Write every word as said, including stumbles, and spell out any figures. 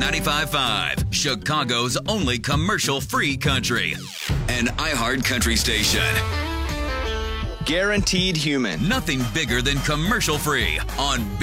ninety-five point five, Chicago's only commercial-free country. An iHeart country station. Guaranteed human. Nothing bigger than commercial-free on